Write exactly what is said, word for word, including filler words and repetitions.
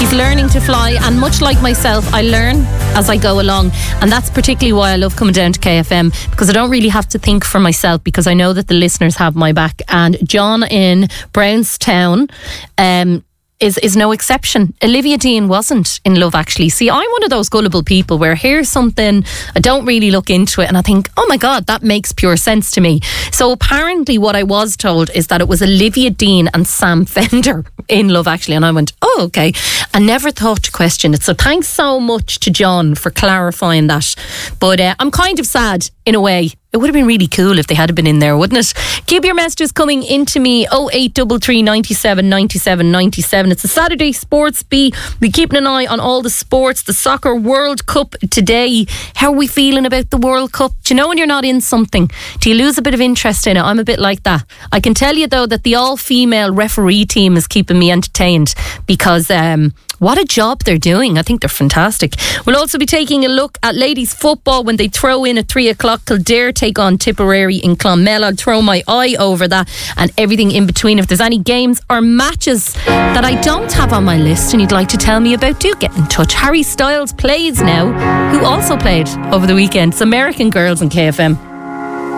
She's learning to fly, and much like myself, I learn as I go along, and that's particularly why I love coming down to K F M, because I don't really have to think for myself, because I know that the listeners have my back. And John in Brownstown um Is, is no exception. Olivia Dean wasn't in Love Actually. See, I'm one of those gullible people where I hear something, I don't really look into it, and I think, oh my God, that makes pure sense to me. So apparently what I was told is that it was Olivia Dean and Sam Fender in Love Actually, and I went, oh, okay. I never thought to question it. So thanks so much to John for clarifying that. But uh, I'm kind of sad in a way. It would have been really cool if they had been in there, wouldn't it? Keep your messages coming into me. oh eight three three, nine seven, nine seven, nine seven. It's a Saturday Sports Bee. We're keeping an eye on all the sports. The Soccer World Cup today. How are we feeling about the World Cup? Do you know when you're not in something, do you lose a bit of interest in it? I'm a bit like that. I can tell you though that the all-female referee team is keeping me entertained, because um, what a job they're doing. I think they're fantastic. We'll also be taking a look at ladies football when they throw in at three o'clock. Kildare take on Tipperary in Clonmel. I'll throw my eye over that and everything in between. If there's any games or matches that I don't have on my list and you'd like to tell me about, do get in touch. Harry Styles plays now, who also played over the weekend. It's American Girls in K F M.